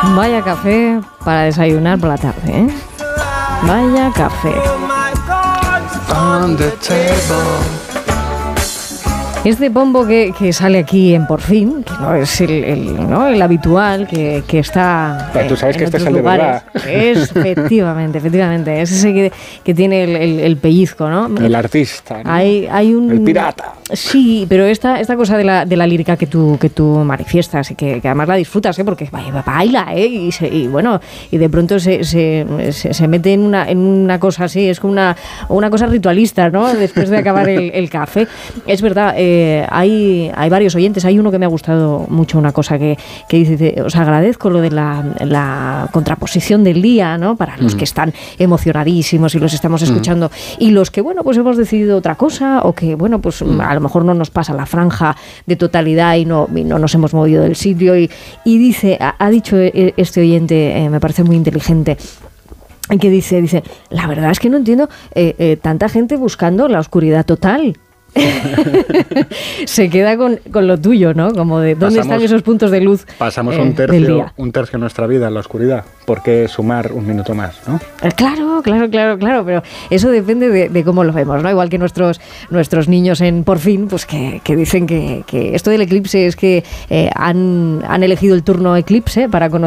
Vaya café para desayunar por la tarde, ¿eh? Vaya café. On the table. Este pombo que sale aquí en Por Fin, que no es el habitual, que está. Pero tú sabes que este es el de lugares. verdad. Es, efectivamente. Es ese que tiene el pellizco, ¿no? El artista, ¿no? Hay un. El pirata. Sí, pero esta cosa de la lírica que tú manifiestas y que además la disfrutas, ¿eh? Porque baila, ¿eh? Y de pronto se mete en una cosa así, es como una cosa ritualista, ¿no? Después de acabar el café. Es verdad, hay varios oyentes. Hay uno que me ha gustado mucho, una cosa que dice: os agradezco lo de la contraposición del día, ¿no? Para los que están emocionadísimos y los estamos escuchando, y los que, bueno, pues hemos decidido otra cosa, o que, bueno, pues a lo mejor no nos pasa la franja de totalidad y no nos hemos movido del sitio. Y dice, ha dicho este oyente, me parece muy inteligente, que dice, la verdad es que no entiendo tanta gente buscando la oscuridad total. Se queda con lo tuyo, ¿no? Como de dónde están esos puntos de luz. Pasamos del día. un tercio de nuestra vida en la oscuridad. ¿Por qué sumar un minuto más, no? Claro, pero eso depende de cómo lo vemos, ¿no? Igual que nuestros niños en Por Fin, pues que dicen que esto del eclipse es que han elegido el turno eclipse para conocer